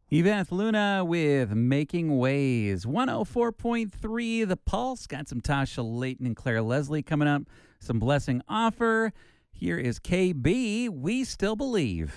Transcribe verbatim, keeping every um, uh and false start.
Evath Luna with Making Ways. one oh four point three The Pulse. Got some Tasha Layton and Claire Leslie coming up. Some Blessing Offer. Here is K B, We Still Believe.